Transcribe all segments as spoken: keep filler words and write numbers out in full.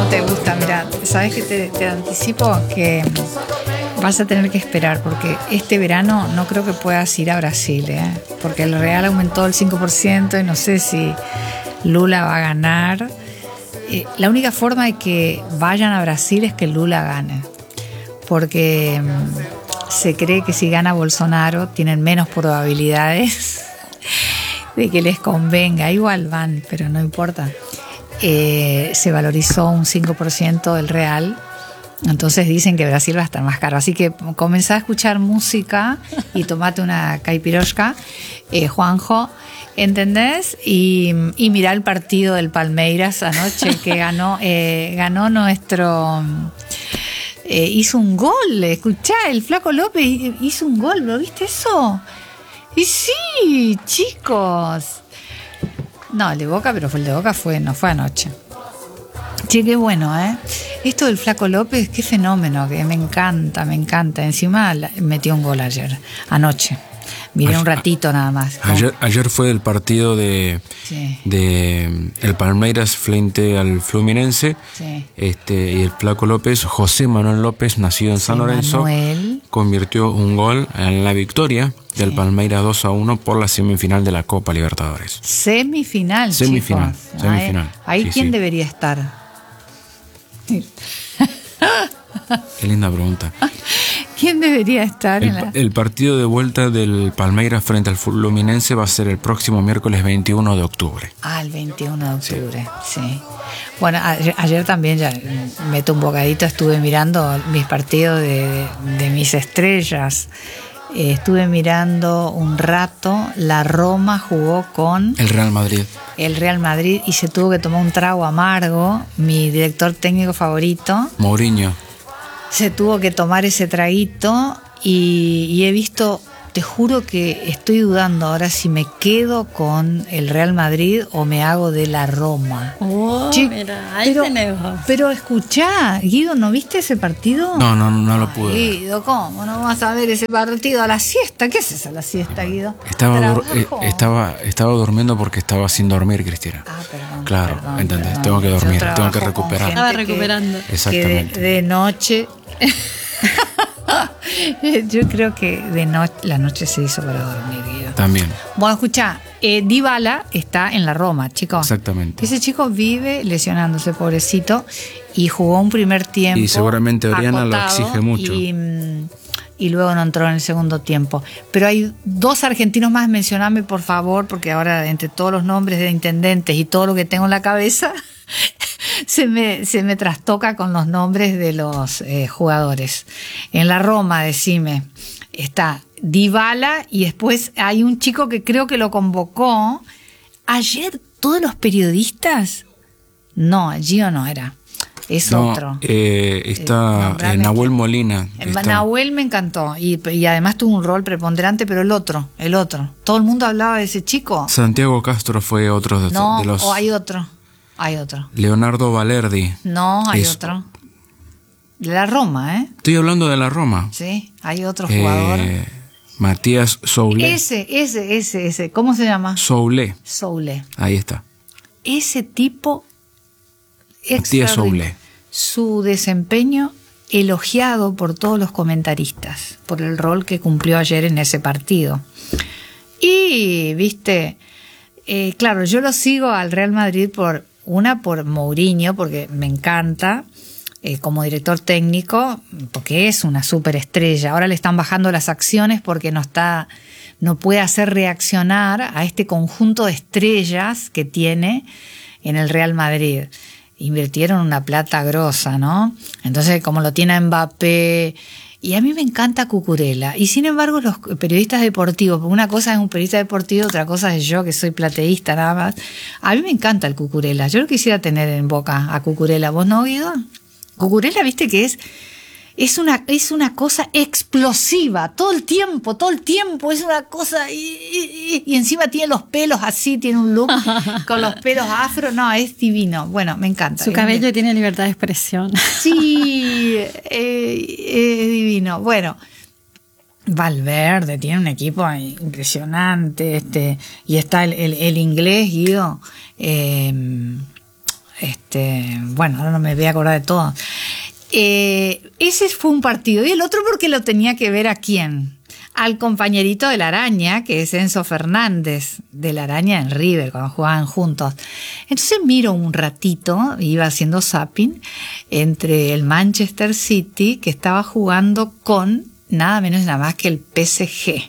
te gusta. Mira, sabes que te, te anticipo que vas a tener que esperar, porque este verano no creo que puedas ir a Brasil, ¿eh? Porque el real aumentó el cinco por ciento y no sé si Lula va a ganar. Eh, la única forma de que vayan a Brasil es que Lula gane, porque mmm, se cree que si gana Bolsonaro tienen menos probabilidades de que les convenga. Igual van, pero no importa. Eh, se valorizó un cinco por ciento el real, entonces dicen que Brasil va a estar más caro, así que comenzá a escuchar música y tomate una caipirosca, eh, Juanjo, ¿entendés? Y, y mirá el partido del Palmeiras anoche que ganó, eh, ganó nuestro eh, hizo un gol, escuchá, el Flaco López hizo un gol, ¿lo viste eso? Y sí, chicos. No, el de Boca, pero fue el de Boca fue, no fue anoche. Che, qué bueno, ¿eh? Esto del Flaco López, qué fenómeno, que me encanta, me encanta. Encima metió un gol ayer, anoche. Miré ayer, un ratito nada más. Ayer, ayer fue el partido de, sí. de el Palmeiras frente al Fluminense. Sí. Este, y el Flaco López, José Manuel López, nacido en sí, San Lorenzo, Manuel. convirtió un gol en la victoria sí. del Palmeiras dos a uno por la semifinal de la Copa Libertadores. Semifinal, Semifinal, chicos. semifinal. Ahí, sí, ¿quién sí. debería estar? Qué linda pregunta. ¿Quién debería estar el, en la... el partido de vuelta del Palmeiras frente al Fluminense va a ser el próximo miércoles veintiuno de octubre. Ah, el veintiuno de octubre, sí. sí. Bueno, ayer, ayer también ya meto un bocadito, estuve mirando mis partidos de, de, de mis estrellas. Eh, estuve mirando un rato, la Roma jugó con... El Real Madrid. El Real Madrid y se tuvo que tomar un trago amargo. Mi director técnico favorito, Mourinho, se tuvo que tomar ese traguito y, y he visto, te juro que estoy dudando ahora si me quedo con el Real Madrid o me hago de la Roma. Oh, che, mira, ahí pero, tenemos. Pero escuchá, Guido, ¿no viste ese partido? No, no, no lo pude. Ay, Guido, ¿cómo no vas a ver ese partido a la siesta? ¿Qué es esa la siesta, Guido? Estaba, dur- eh, estaba, estaba durmiendo porque estaba sin dormir, Cristina. Ah, perdón. Claro, perdón, ¿entendés? perdón. Tengo que dormir, Yo tengo que recuperar. Estaba recuperando. Que, Exactamente. Que de, de noche... Yo creo que de noche la noche se hizo para dormir, Guido. También. Bueno, escuchá, eh, Dybala está en la Roma, chicos. Exactamente. Ese chico vive lesionándose, pobrecito, y jugó un primer tiempo. Y seguramente Oriana lo exige mucho. Y, y luego no entró en el segundo tiempo. Pero hay dos argentinos más, mencioname por favor, porque ahora entre todos los nombres de intendentes y todo lo que tengo en la cabeza... Se me, se me trastoca con los nombres de los eh, jugadores. En la Roma, decime, está Dybala y después hay un chico que creo que lo convocó. Ayer todos los periodistas... No, Gio no era. Es no, otro. Eh, está eh, Nahuel Molina. Está. Está. Nahuel me encantó y, y además tuvo un rol preponderante, pero el otro, el otro. Todo el mundo hablaba de ese chico. Santiago Castro fue otro de, no, de los... o hay otro. Hay otro. Leonardo Valerdi. No, hay es... otro. De la Roma, ¿eh? Estoy hablando de la Roma. Sí, hay otro jugador. Eh, Matías Soulé. Ese, ese, ese, ese. ¿Cómo se llama? Soulé. Soulé. Ahí está. Ese tipo... Matías Soulé. Su desempeño elogiado por todos los comentaristas, por el rol que cumplió ayer en ese partido. Y, viste... Eh, claro, yo lo sigo al Real Madrid por una por Mourinho, porque me encanta eh, como director técnico, porque es una superestrella. Ahora le están bajando las acciones porque no está, no puede hacer reaccionar a este conjunto de estrellas que tiene en el Real Madrid. Invirtieron una plata grosa, ¿no? Entonces, como lo tiene Mbappé... Y a mí me encanta Cucurella. Y sin embargo, los periodistas deportivos, porque una cosa es un periodista deportivo, otra cosa es yo, que soy plateísta nada más. A mí me encanta el Cucurella. Yo lo quisiera tener en Boca a Cucurella. ¿Vos no, Guido? Cucurella, viste que es... Es una, es una cosa explosiva, todo el tiempo, todo el tiempo, es una cosa, y, y, y encima tiene los pelos así, tiene un look con los pelos afro, no, es divino, bueno, me encanta. Su cabello tiene libertad de expresión. Sí, es eh, divino, bueno. Valverde tiene un equipo impresionante, este, y está el, el, el inglés, Guido, eh, Este, bueno, ahora no me voy a acordar de todo. Eh, ese fue un partido. Y el otro porque lo tenía que ver a quién. Al compañerito de la Araña, que es Enzo Fernández, de la Araña en River, cuando jugaban juntos. Entonces miro un ratito, iba haciendo zapping, entre el Manchester City, que estaba jugando con nada menos y nada más que el P S G.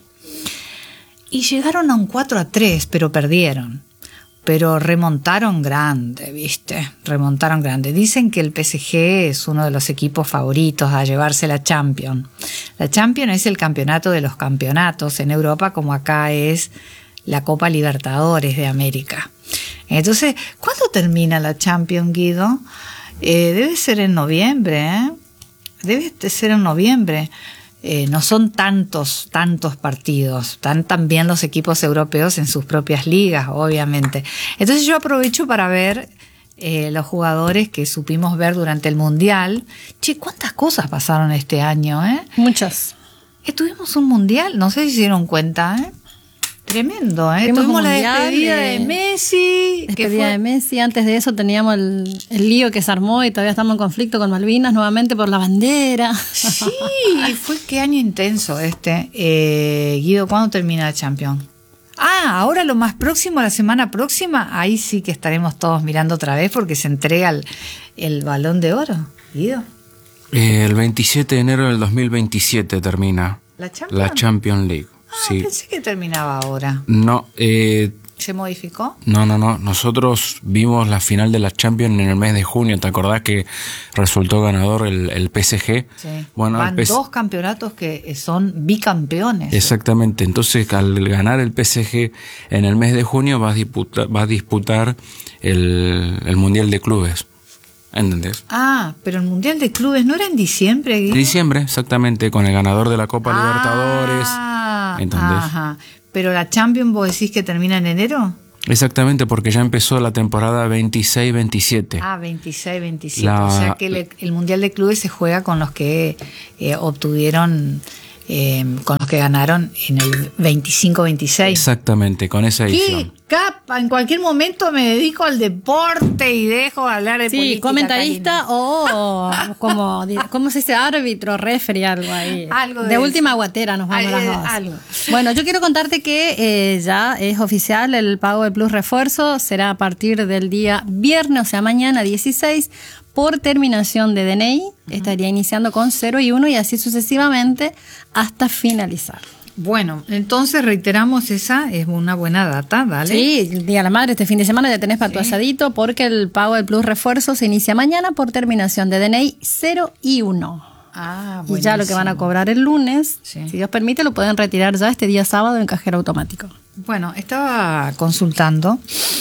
Y llegaron a un cuatro a tres, pero perdieron. Pero remontaron grande, ¿viste? Remontaron grande. Dicen que el P S G es uno de los equipos favoritos a llevarse la Champions. La Champions es el campeonato de los campeonatos en Europa, como acá es la Copa Libertadores de América. Entonces, ¿cuándo termina la Champions, Guido? Eh, debe ser en noviembre, ¿eh? Debe ser en noviembre. Eh, no son tantos, tantos partidos, están también los equipos europeos en sus propias ligas, obviamente. Entonces yo aprovecho para ver eh, los jugadores que supimos ver durante el Mundial. Che, ¿cuántas cosas pasaron este año, eh? Muchas. Eh, tuvimos un Mundial, no sé si se dieron cuenta, ¿eh? Tremendo, ¿eh? Tuvimos Tuvimos la mundial, despedida eh, de Messi. Despedida que fue... de Messi. Antes de eso teníamos el, el lío que se armó y todavía estamos en conflicto con Malvinas nuevamente por la bandera. Sí, fue qué año intenso este. Eh, Guido, ¿cuándo termina la Champions? Ah, ahora lo más próximo, la semana próxima, ahí sí que estaremos todos mirando otra vez porque se entrega el, el Balón de Oro. Guido. Eh, el veintisiete de enero del dos mil veintisiete termina ¿La Champions? la Champions League. Ah, sí. Pensé que terminaba ahora. No, eh, ¿Se modificó? no, no, no. Nosotros vimos la final de la Champions en el mes de junio. ¿Te acordás que resultó ganador el, el P S G? Sí. Bueno, Van el P S... dos campeonatos que son bicampeones. Exactamente. Entonces, al ganar el P S G en el mes de junio, va a disputar, va a disputar el, el Mundial de Clubes. ¿Entendés? Ah, pero el Mundial de Clubes no era en diciembre, Guido. Diciembre, exactamente, con el ganador de la Copa ah, Libertadores. ¿Entendés? Ajá. Pero la Champions, ¿vos decís que termina en enero? Exactamente, porque ya empezó la temporada veintiséis veintisiete. Ah, veintiséis veintisiete. La... O sea que el, el Mundial de Clubes se juega con los que eh, obtuvieron, eh, con los que ganaron en el veinticinco veintiséis. Exactamente, con esa edición. ¡Qué capa! En cualquier momento me dedico al deporte y dejo de hablar de sí, política. comentarista Karina. o como, ¿cómo se dice? Árbitro, referee, algo ahí. Algo de, de eso. última guatera nos vamos Ay, las eh, dos. algo. Bueno, yo quiero contarte que eh, ya es oficial el pago del Plus Refuerzo. Será a partir del día viernes, o sea, mañana dieciséis, por terminación de D N I. Uh-huh. Estaría iniciando con cero y uno y así sucesivamente hasta finalizar. Bueno, entonces reiteramos, esa es una buena data, ¿vale? Sí, el Día de la Madre este fin de semana ya tenés para tu sí. asadito porque el pago del Plus Refuerzo se inicia mañana por terminación de D N I cero y uno. Ah, y ya lo que van a cobrar el lunes, sí. si Dios permite, lo pueden retirar ya este día sábado en cajero automático. Bueno, estaba consultando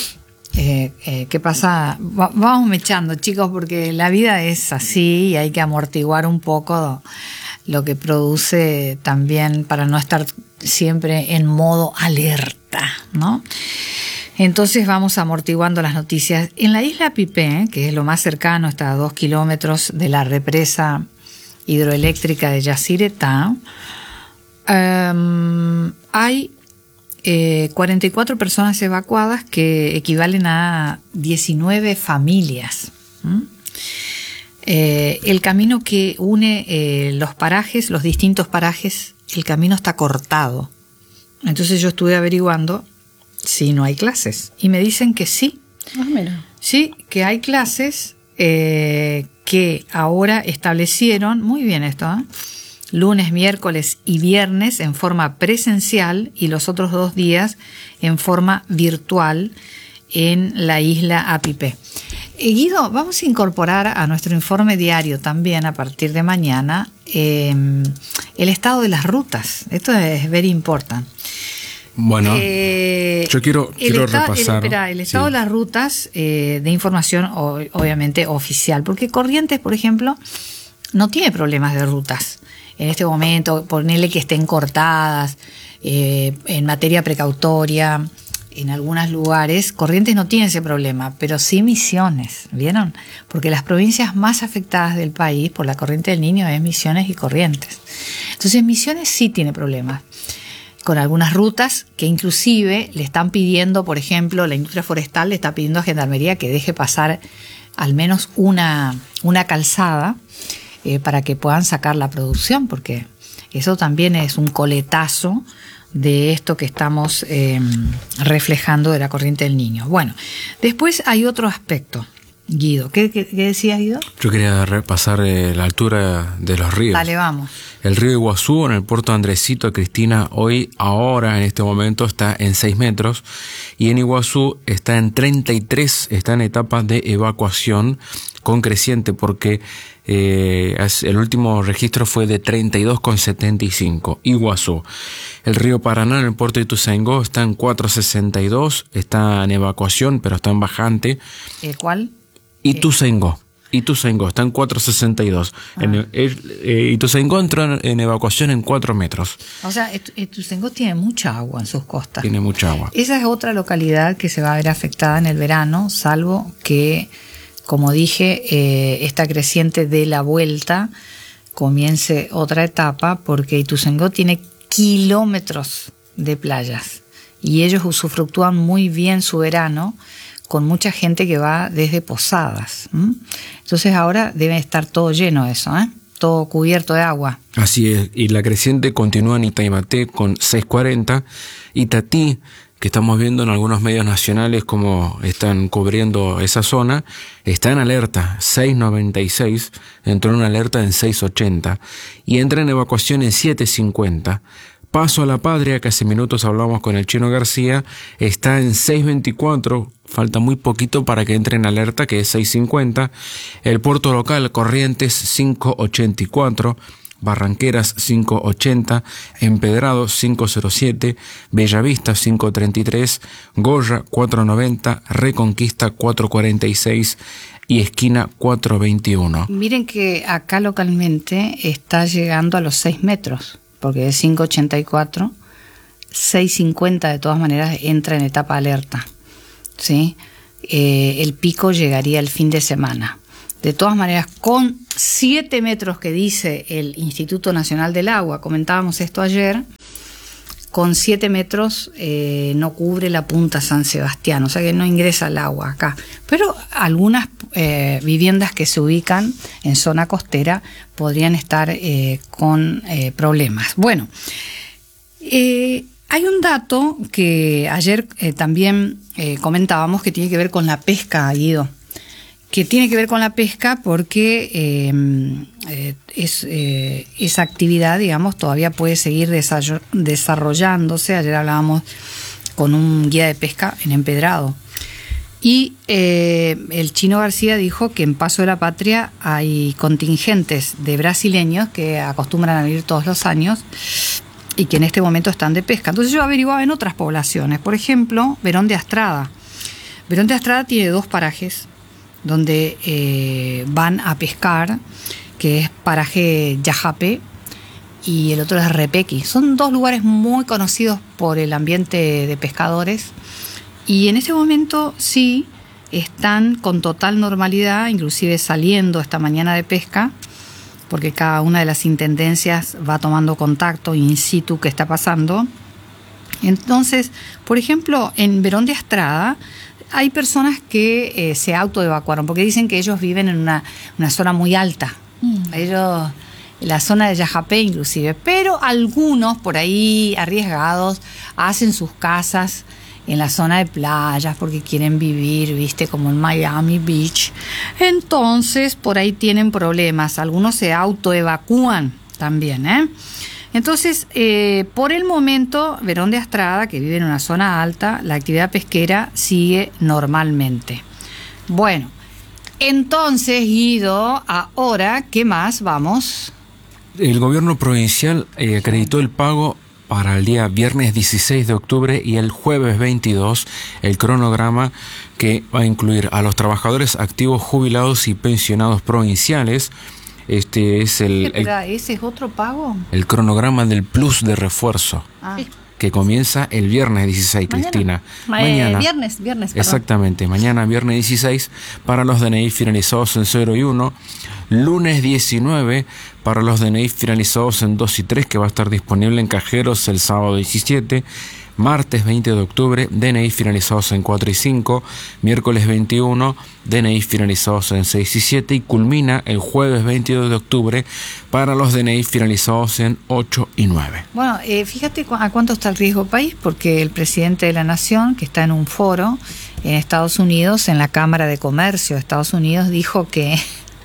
eh, eh, qué pasa. Va, vamos mechando, chicos, porque la vida es así y hay que amortiguar un poco lo que produce también para no estar siempre en modo alerta, ¿no? Entonces vamos amortiguando las noticias. En la isla Pipé, que es lo más cercano, está a dos kilómetros de la represa hidroeléctrica de Yacyretá, um, hay eh, cuarenta y cuatro personas evacuadas que equivalen a diecinueve familias. ¿Mm? Eh, el camino que une eh, los parajes, los distintos parajes, el camino está cortado. Entonces yo estuve averiguando si no hay clases y me dicen que sí. Ah, mira. Sí, que hay clases eh, que ahora establecieron, muy bien esto, ¿eh? lunes, miércoles y viernes en forma presencial y los otros dos días en forma virtual en la isla Apipé. Eh, Guido, vamos a incorporar a nuestro informe diario también a partir de mañana eh, el estado de las rutas. Esto es very important. Bueno, eh, yo quiero, quiero esta, repasar. El, espera, el estado sí. de las rutas eh, de información, o, obviamente oficial, porque Corrientes, por ejemplo, no tiene problemas de rutas. En este momento, ponerle que estén cortadas eh, en materia precautoria. En algunos lugares, Corrientes no tiene ese problema, pero sí Misiones, ¿vieron? Porque las provincias más afectadas del país por la corriente del Niño es Misiones y Corrientes. Entonces Misiones sí tiene problemas. con algunas rutas que inclusive le están pidiendo, por ejemplo, la industria forestal le está pidiendo a Gendarmería que deje pasar al menos una, una calzada eh, para que puedan sacar la producción, porque eso también es un coletazo de esto que estamos eh, reflejando de la corriente del Niño. Bueno, después hay otro aspecto. Guido, ¿qué, qué, qué decías, Guido? Yo quería repasar eh, la altura de los ríos. Dale, vamos. El río Iguazú en el puerto Andresito, Cristina, hoy, ahora, en este momento, está en seis metros. Y en Iguazú está en treinta y tres, está en etapa de evacuación con creciente, porque eh, el último registro fue de treinta y dos coma setenta y cinco. Iguazú. El río Paraná en el puerto de Ituzaingó está en cuatro coma sesenta y dos, está en evacuación, pero está en bajante. ¿El cuál? Ituzaingó. Ituzaingó está en cuatro coma sesenta y dos. Ah. En, el, eh, Ituzaingó entró en, en evacuación en cuatro metros. O sea, Ituzaingó tiene mucha agua en sus costas. Tiene mucha agua. Esa es otra localidad que se va a ver afectada en el verano, salvo que, como dije, eh, esta creciente de la vuelta comience otra etapa, porque Ituzaingó tiene kilómetros de playas y ellos usufructúan muy bien su verano, con mucha gente que va desde Posadas. ¿Mm? Entonces ahora debe estar todo lleno de eso, ¿eh? Todo cubierto de agua. Así es, y la creciente continúa en Itaimaté con seis coma cuarenta, Itatí, que estamos viendo en algunos medios nacionales como están cubriendo esa zona, está en alerta, seis coma noventa y seis, entró en una alerta en seis coma ochenta, y entra en evacuación en siete coma cincuenta. Paso a la Patria, que hace minutos hablamos con el Chino García, está en seis coma veinticuatro, falta muy poquito para que entre en alerta, que es seis coma cincuenta. El puerto local, Corrientes, cinco coma ochenta y cuatro, Barranqueras, cinco coma ochenta, Empedrado, cinco coma cero siete, Bellavista, cinco coma treinta y tres, Goya, cuatro coma noventa, Reconquista, cuatro coma cuarenta y seis y Esquina, cuatro coma veintiuno. Miren que acá localmente está llegando a los seis metros. Porque es cinco coma ochenta y cuatro, seis coma cincuenta de todas maneras entra en etapa de alerta, ¿sí? Eh, el pico llegaría el fin de semana. De todas maneras, con siete metros que dice el Instituto Nacional del Agua, comentábamos esto ayer, con siete metros eh, no cubre la punta San Sebastián, o sea que no ingresa el agua acá. Pero algunas eh, viviendas que se ubican en zona costera podrían estar eh, con eh, problemas. Bueno, eh, hay un dato que ayer eh, también eh, comentábamos que tiene que ver con la pesca, Guido. Que tiene que ver con la pesca porque eh, eh, es, eh, esa actividad, digamos, todavía puede seguir desarrollándose. Ayer hablábamos con un guía de pesca en Empedrado. Y eh, el Chino García dijo que en Paso de la Patria hay contingentes de brasileños que acostumbran a venir todos los años y que en este momento están de pesca. Entonces yo averiguaba en otras poblaciones. Por ejemplo, Verón de Astrada. Verón de Astrada tiene dos parajes donde eh, van a pescar, que es paraje Yajapé y el otro es Repequi. Son dos lugares muy conocidos por el ambiente de pescadores y en ese momento sí están con total normalidad, inclusive saliendo esta mañana de pesca, porque cada una de las intendencias va tomando contacto in situ qué está pasando. Entonces, por ejemplo, en Verón de Astrada hay personas que eh, se autoevacuaron porque dicen que ellos viven en una, una zona muy alta. Mm. Ellos, la zona de Yajapé inclusive, pero algunos por ahí arriesgados hacen sus casas en la zona de playas porque quieren vivir, viste, como en Miami Beach. Entonces por ahí tienen problemas. Algunos se autoevacúan también, ¿eh? Entonces, eh, por el momento, Verón de Astrada, que vive en una zona alta, la actividad pesquera sigue normalmente. Bueno, entonces, Guido, ahora, ¿qué más? Vamos. El gobierno provincial eh, acreditó el pago para el día viernes dieciséis de octubre y el jueves veintidós, el cronograma que va a incluir a los trabajadores activos, jubilados y pensionados provinciales. Este es el, Espera, ¿ese es otro pago? El cronograma del plus de refuerzo. Ah. que comienza el viernes dieciséis, mañana. Cristina. Ma- mañana. Viernes, viernes. Perdón. Exactamente, mañana viernes dieciséis para los D N I finalizados en cero y uno. Lunes diecinueve para los D N I finalizados en dos y tres, que va a estar disponible en cajeros el sábado diecisiete. Martes veinte de octubre, D N I finalizados en cuatro y cinco. Miércoles veintiuno, D N I finalizados en seis y siete. Y culmina el jueves veintidós de octubre para los D N I finalizados en ocho y nueve. Bueno, eh, fíjate cu- a cuánto está el riesgo país, porque el presidente de la Nación, que está en un foro en Estados Unidos, en la Cámara de Comercio de Estados Unidos, dijo que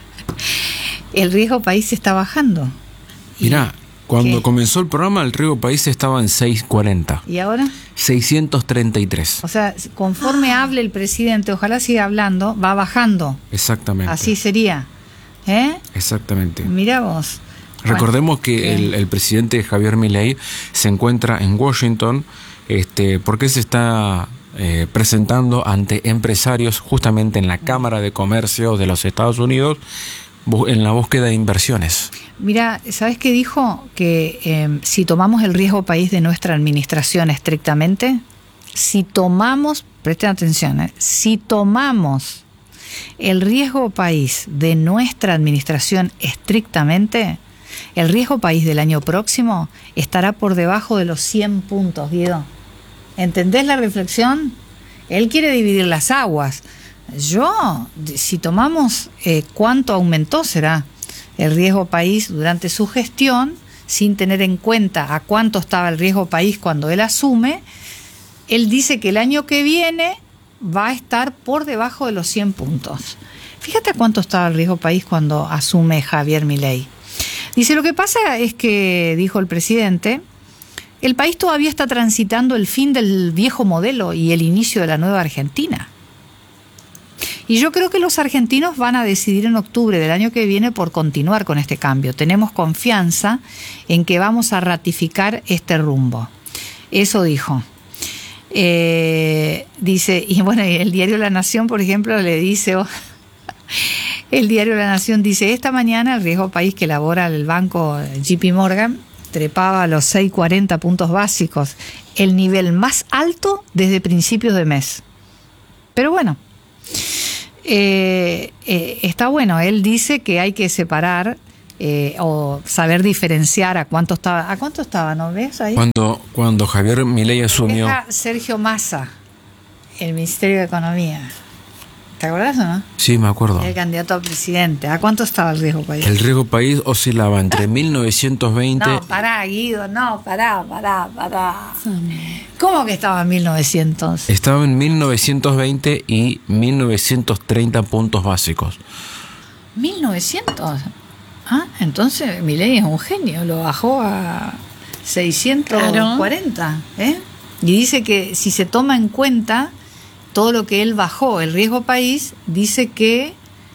el riesgo país está bajando. Mirá, cuando ¿qué? comenzó el programa, el riesgo país estaba en seiscientos cuarenta. ¿Y ahora? seiscientos treinta y tres. O sea, conforme ah. hable el presidente, ojalá siga hablando, va bajando. Exactamente. Así sería. ¿Eh? Exactamente. Mirá vos. Recordemos bueno, que el, el presidente Javier Milei se encuentra en Washington este, porque se está eh, presentando ante empresarios justamente en la Cámara de Comercio de los Estados Unidos en la búsqueda de inversiones. Mira, ¿sabes qué dijo? Que eh, si tomamos el riesgo país de nuestra administración estrictamente, si tomamos, presten atención, eh, si tomamos el riesgo país de nuestra administración estrictamente, el riesgo país del año próximo estará por debajo de los cien puntos, Guido. ¿Entendés la reflexión? Él quiere dividir las aguas. Yo, si tomamos eh, cuánto aumentó será el riesgo país durante su gestión, sin tener en cuenta a cuánto estaba el riesgo país cuando él asume, él dice que el año que viene va a estar por debajo de los cien puntos. Fíjate a cuánto estaba el riesgo país cuando asume Javier Milei. Dice, lo que pasa es que, dijo el presidente, el país todavía está transitando el fin del viejo modelo y el inicio de la nueva Argentina. Y yo creo que los argentinos van a decidir en octubre del año que viene por continuar con este cambio. Tenemos confianza en que vamos a ratificar este rumbo. Eso dijo. Eh, dice, y bueno, el diario La Nación, por ejemplo, le dice, oh, el diario La Nación dice, esta mañana el riesgo país que elabora el banco J P Morgan trepaba a los seiscientos cuarenta puntos básicos, el nivel más alto desde principios de mes. Pero bueno, Eh, eh, está bueno. Él dice que hay que separar eh, o saber diferenciar a cuánto estaba. ¿A cuánto estaba? ¿No ves ahí? Cuando, cuando Javier Milei asumió. Deja Sergio Massa, el Ministerio de Economía. ¿Te acordás o no? Sí, me acuerdo. El candidato a presidente. ¿A cuánto estaba el riesgo país? El riesgo país oscilaba entre mil novecientos veinte. No, pará, Guido, no, pará, pará, pará. ¿Cómo que estaba en mil novecientos? Estaba en mil novecientos veinte y mil novecientos treinta puntos básicos. ¿mil novecientos? Ah, entonces Milei es un genio, lo bajó a seiscientos cuarenta. ¿Eh? Y dice que si se toma en cuenta todo lo que él bajó, el riesgo país, dice que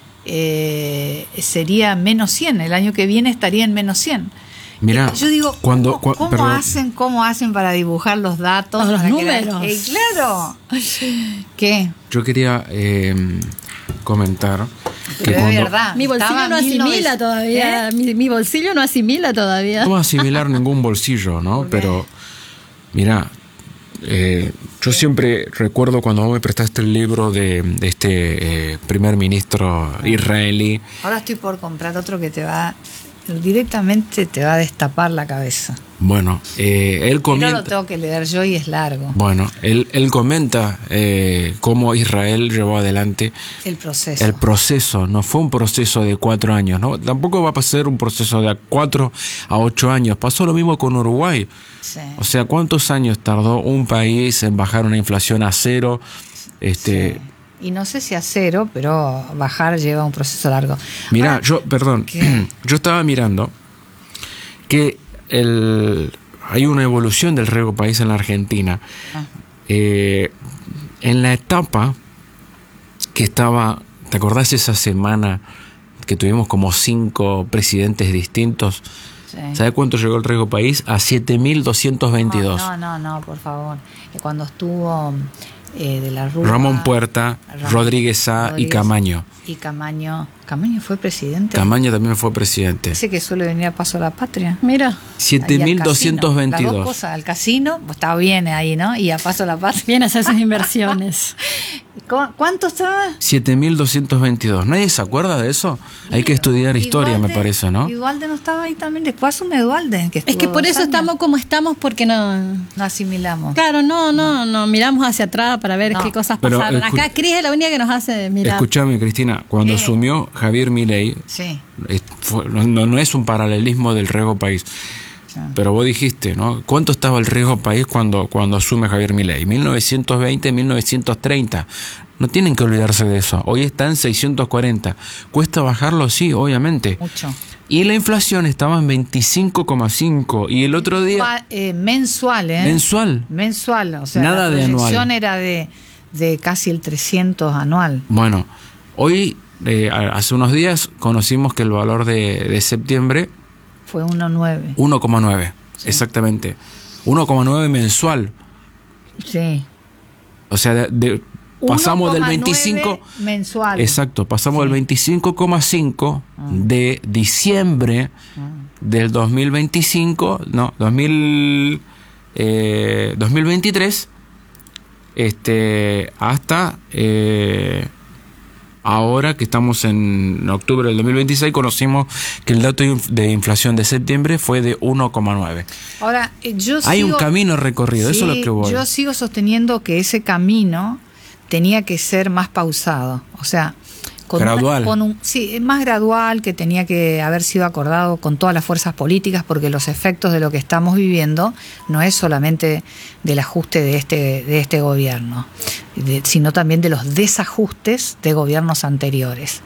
eh, sería menos cien, el año que viene estaría en menos cien. Mirá, yo digo, cuando, ¿cómo, cu- cómo perdón. hacen, cómo hacen para dibujar los datos? Los para números. Que la- eh, claro. ¿Qué? Yo quería eh, comentar que Pero es cuando, verdad. Mi bolsillo estaba no mil novecientos asimila todavía. ¿Eh? Mi, mi bolsillo no asimila todavía. no va a asimilar ningún bolsillo, ¿no? ¿Por qué? Pero, mira, eh, yo siempre recuerdo cuando vos me prestaste el libro de, de este eh, primer ministro israelí. Ahora estoy por comprar otro que te va, directamente te va a destapar la cabeza. Bueno, eh, él Y no comenta. lo tengo que leer yo y es largo. Bueno, él, él comenta eh, cómo Israel llevó adelante El proceso. el proceso. No fue un proceso de cuatro años, ¿no? Tampoco va a pasar un proceso de cuatro a ocho años. Pasó lo mismo con Uruguay. Sí. O sea, ¿cuántos años tardó un país en bajar una inflación a cero? Este, Sí. Y no sé si a cero, pero bajar lleva un proceso largo. Mirá, Ahora, yo, perdón, ¿qué? yo estaba mirando que el, hay una evolución del riesgo país en la Argentina. Ah. Eh, en la etapa que estaba, ¿te acordás esa semana que tuvimos como cinco presidentes distintos? Sí. ¿Sabes cuánto llegó el riesgo país? A siete mil doscientos veintidós. No, no, no, no, por favor. Cuando estuvo eh, de la Rúa. Ramón Puerta, Ramón, Rodríguez Sá y Camaño. Y Camaño. ¿Camaño fue presidente? Camaño también fue presidente. Ese que suele venir a Paso a la Patria. Mira. siete mil doscientos veintidós. Las dos cosas, al casino, pues estaba bien ahí, ¿no? Y a Paso a la Patria. Viene a hacer sus inversiones. ¿Cuánto estaba? siete mil doscientos veintidós. ¿Nadie se acuerda de eso? Hay que estudiar historia, Dualde, me parece, ¿no? Y Dualde no estaba ahí también. Después asume Dualde. Que es que por eso años. estamos como estamos, porque no... No asimilamos. Claro, no, no, no, no miramos hacia atrás para ver no. qué cosas Pero, pasaron. Acá Cris es la única que nos hace mirar. Escúchame, Cristina, cuando eh. asumió Javier Milei, sí. fue, no, no es un paralelismo del riesgo país. Sí. Pero vos dijiste, ¿no? ¿Cuánto estaba el riesgo país cuando, cuando asume Javier Milei? mil novecientos veinte, mil novecientos treinta. No tienen que olvidarse de eso. Hoy está en seiscientos cuarenta. ¿Cuesta bajarlo? Sí, obviamente. Mucho. Y la inflación estaba en veinticinco coma cinco. Y el otro día... Eh, mensual, ¿eh? Mensual. Mensual. O sea, nada la de anual. La proyección era de, de casi el trescientos anual. Bueno, hoy, eh, hace unos días, conocimos que el valor de, de septiembre... Fue uno coma nueve. uno coma nueve, sí. Exactamente. uno coma nueve mensual. Sí. O sea, de... de pasamos del veinticinco mensual. Exacto, pasamos sí. del veinticinco coma cinco ah. de diciembre ah. del dos mil veinticinco, no, dos mil, eh, dos mil veintitrés, este, hasta eh, ahora que estamos en octubre del dos mil veintiséis, conocimos que el dato de inflación de septiembre fue de uno coma nueve. Ahora, yo hay sigo, un camino recorrido, sí, eso es lo que voy. Yo sigo sosteniendo que ese camino tenía que ser más pausado, o sea, con gradual. Una, con un, sí, más gradual, que tenía que haber sido acordado con todas las fuerzas políticas, porque los efectos de lo que estamos viviendo no es solamente del ajuste de este, de este gobierno, de, sino también de los desajustes de gobiernos anteriores.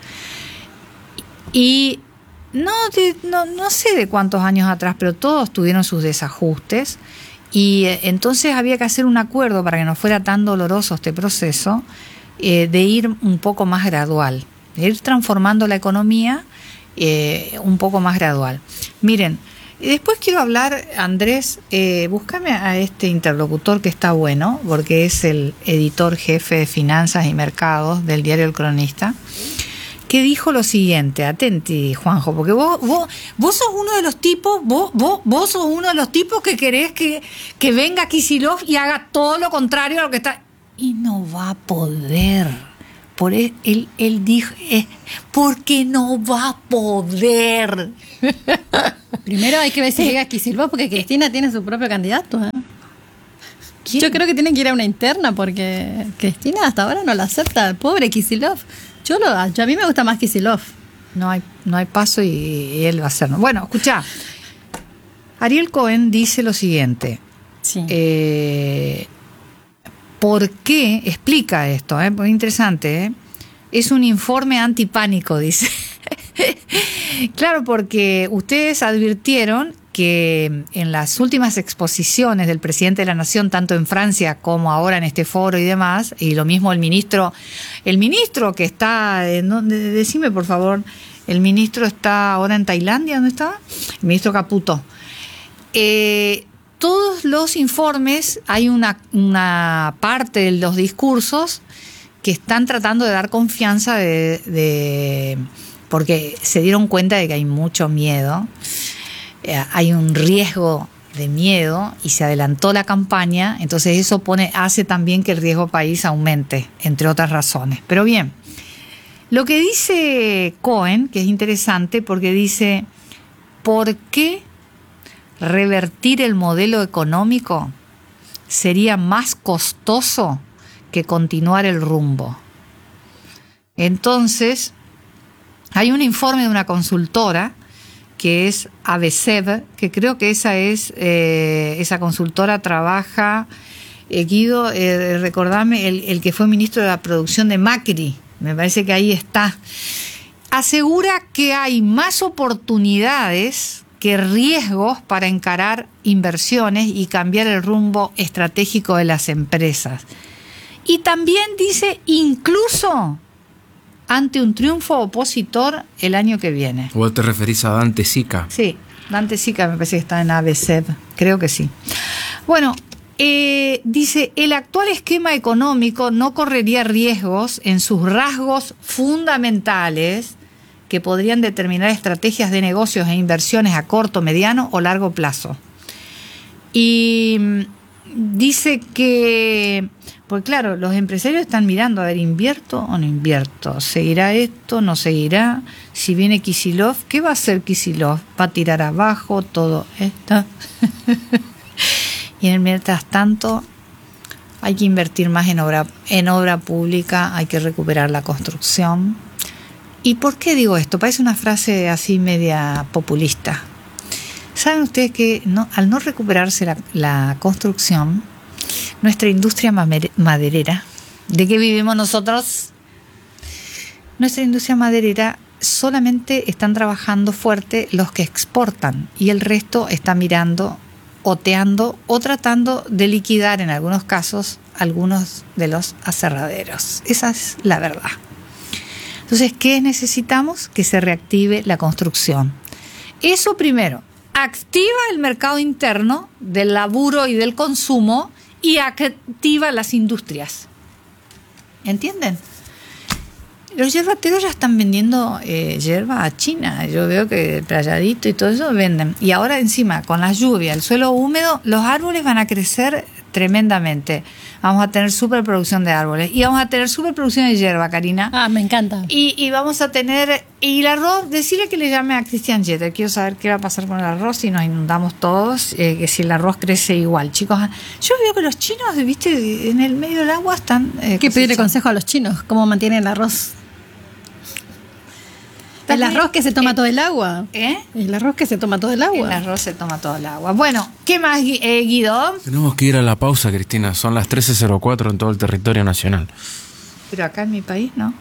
Y no, de, no, no sé de cuántos años atrás, pero todos tuvieron sus desajustes. Y eh, entonces había que hacer un acuerdo para que no fuera tan doloroso este proceso, eh, de ir un poco más gradual, de ir transformando la economía eh, un poco más gradual. Miren, después quiero hablar, Andrés, eh, búscame a este interlocutor que está bueno, porque es el editor jefe de Finanzas y Mercados del diario El Cronista, que dijo lo siguiente, atenti, Juanjo, porque vos, vos, vos sos uno de los tipos, vos, vos, vos sos uno de los tipos que querés que, que venga Kicillof y haga todo lo contrario a lo que está. Y no va a poder. Por él, él, él dijo, eh, porque no va a poder. Primero hay que ver si llega Kicillof, porque Cristina tiene su propio candidato, ¿eh? Yo creo que tiene que ir a una interna, porque Cristina hasta ahora no la acepta. Pobre Kicillof. Yo, lo, yo a mí me gusta más Kicillof. No hay, no hay paso y, y él va a hacerlo. Bueno, escuchá. Ariel Cohen dice lo siguiente. Sí. Eh, ¿Por qué? Explica esto, ¿eh? Muy interesante, ¿eh? Es un informe antipánico, dice. Claro, porque ustedes advirtieron que en las últimas exposiciones del presidente de la Nación, tanto en Francia como ahora en este foro y demás, y lo mismo el ministro, el ministro que está, ¿no? Decime por favor, el ministro está ahora en Tailandia, ¿dónde está? El ministro Caputo. Eh, todos los informes, hay una, una parte de los discursos que están tratando de dar confianza de, de porque se dieron cuenta de que hay mucho miedo. Hay un riesgo de miedo y se adelantó la campaña, entonces eso pone, hace también que el riesgo país aumente, entre otras razones. Pero bien, lo que dice Cohen, que es interesante porque dice, ¿por qué revertir el modelo económico sería más costoso que continuar el rumbo? Entonces, hay un informe de una consultora que es ABCEB, que creo que esa es, eh, esa consultora trabaja, eh, Guido, eh, recordame, el, el que fue ministro de la producción de Macri, me parece que ahí está, asegura que hay más oportunidades que riesgos para encarar inversiones y cambiar el rumbo estratégico de las empresas. Y también dice, incluso ante un triunfo opositor el año que viene. ¿Vos te referís a Dante Sica? Sí, Dante Sica me parece que está en ABCEB, creo que sí. Bueno, Eh, dice, el actual esquema económico no correría riesgos en sus rasgos fundamentales que podrían determinar estrategias de negocios e inversiones a corto, mediano o largo plazo. Y dice que, pues claro, los empresarios están mirando, a ver, ¿invierto o no invierto? ¿Seguirá esto? ¿No seguirá? Si viene Kicillof, ¿qué va a hacer Kicillof? ¿Va a tirar abajo todo esto? Y en el mientras tanto hay que invertir más en obra, en obra pública, hay que recuperar la construcción. ¿Y por qué digo esto? Parece una frase así media populista. ¿Saben ustedes que no, al no recuperarse la, la construcción, nuestra industria maderera, ¿de qué vivimos nosotros? Nuestra industria maderera solamente están trabajando fuerte los que exportan y el resto está mirando, oteando o tratando de liquidar en algunos casos algunos de los aserraderos. Esa es la verdad. Entonces, ¿qué necesitamos? Que se reactive la construcción. Eso primero, activa el mercado interno del laburo y del consumo y activa las industrias. ¿Entienden? Los yerbateros ya están vendiendo eh, yerba a China. Yo veo que Playadito y todo eso venden. Y ahora encima, con la lluvia, el suelo húmedo, los árboles van a crecer tremendamente. Vamos a tener superproducción de árboles. Y vamos a tener superproducción de yerba, Karina. Ah, me encanta. Y, y vamos a tener... Y el arroz, decirle que le llame a Christian Jeter. Quiero saber qué va a pasar con el arroz si nos inundamos todos, eh, que si el arroz crece igual. Chicos, yo veo que los chinos, viste, en el medio del agua están... Eh, Hay que pedirle consejo a los chinos, cómo mantienen el arroz. El arroz que se toma eh, todo el agua. ¿Eh? El arroz que se toma todo el agua. El arroz se toma todo el agua. Bueno, ¿qué más, eh, Guido? Tenemos que ir a la pausa, Cristina. Son las trece cero cuatro en todo el territorio nacional. Pero acá en mi país, ¿no?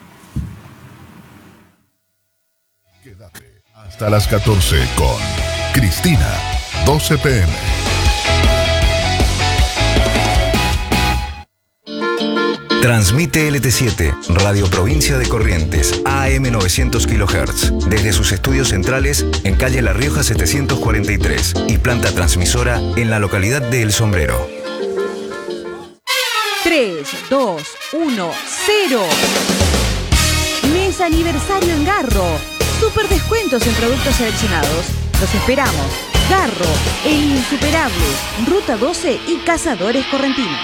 Quédate hasta las catorce con Cristina, doce pe eme. Transmite L T siete, Radio Provincia de Corrientes, A M novecientos kilohertz, desde sus estudios centrales en calle La Rioja setecientos cuarenta y tres y planta transmisora en la localidad de El Sombrero. tres, dos, uno, cero. Mes aniversario en Garro. Super descuentos en productos seleccionados. Los esperamos. Garro, El Insuperable, Ruta doce y Cazadores Correntinos.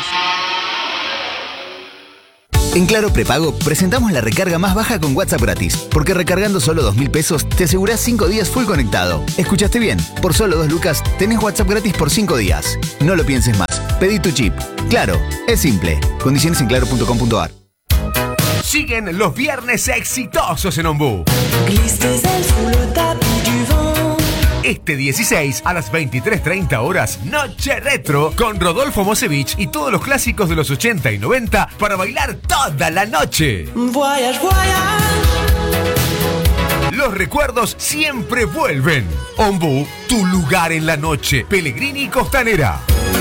En Claro Prepago presentamos la recarga más baja con WhatsApp gratis, porque recargando solo dos mil pesos te asegurás cinco días full conectado. ¿Escuchaste bien? Por solo dos lucas tenés WhatsApp gratis por cinco días. No lo pienses más. Pedí tu chip. Claro, es simple. Condiciones en claro punto com punto a r. Siguen los viernes exitosos en Ombú. Este dieciséis a las veintitrés treinta horas, Noche Retro con Rodolfo Mosevich y todos los clásicos de los ochenta y noventa para bailar toda la noche. Voyage, voyage. Los recuerdos siempre vuelven. Ombú, tu lugar en la noche. Pellegrini Costanera.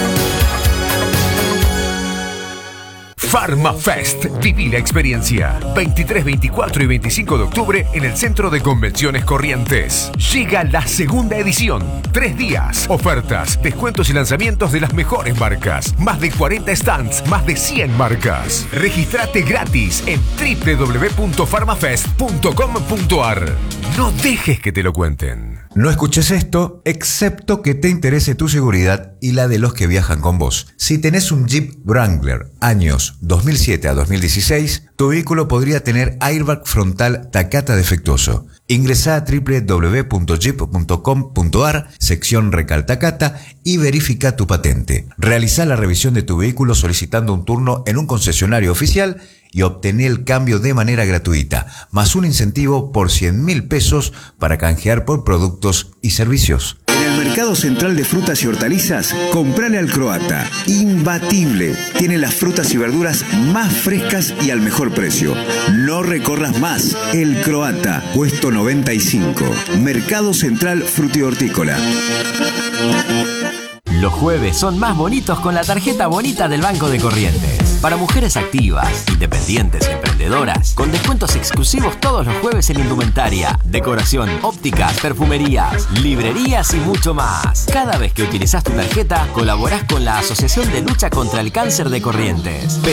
PharmaFest. Viví la experiencia. veintitrés, veinticuatro y veinticinco de octubre en el Centro de Convenciones Corrientes. Llega la segunda edición. Tres días. Ofertas, descuentos y lanzamientos de las mejores marcas. Más de cuarenta stands, más de cien marcas. Regístrate gratis en doble u doble u doble u punto farmafest punto com punto a r. No dejes que te lo cuenten. No escuches esto, excepto que te interese tu seguridad y la de los que viajan con vos. Si tenés un Jeep Wrangler años dos mil siete a dos mil dieciséis, tu vehículo podría tener airbag frontal Takata defectuoso. Ingresá a doble u doble u doble u punto jeep punto com punto a r, sección Recal Takata, y verifica tu patente. Realizá la revisión de tu vehículo solicitando un turno en un concesionario oficial y obtener el cambio de manera gratuita, más un incentivo por cien mil pesos para canjear por productos y servicios. En el Mercado Central de Frutas y Hortalizas, comprale al Croata. Imbatible. Tiene las frutas y verduras más frescas y al mejor precio. No recorras más. El Croata, puesto noventa y cinco. Mercado Central Frutihortícola. Los jueves son más bonitos con la tarjeta bonita del Banco de Corrientes. Para mujeres activas, independientes y emprendedoras, con descuentos exclusivos todos los jueves en indumentaria, decoración, ópticas, perfumerías, librerías y mucho más. Cada vez que utilizas tu tarjeta, colaborás con la Asociación de Lucha contra el Cáncer de Corrientes.